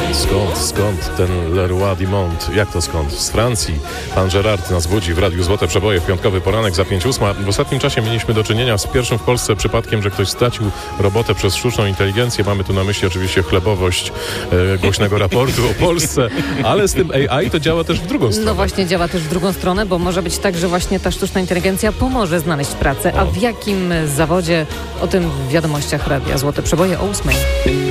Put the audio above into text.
Skąd ten Leroy Dimond? Jak to skąd? Z Francji. Pan Gerard nas budzi w Radiu Złote Przeboje w piątkowy poranek za 5:08. W ostatnim czasie mieliśmy do czynienia z pierwszym w Polsce przypadkiem, że ktoś stracił robotę przez sztuczną inteligencję. Mamy tu na myśli oczywiście chlebowość głośnego raportu o Polsce, ale z tym AI to działa też w drugą stronę. No właśnie, działa też w drugą stronę, bo może być tak, że właśnie ta sztuczna inteligencja pomoże znaleźć pracę. A w jakim zawodzie? O tym w wiadomościach Radia Złote Przeboje o 8:00.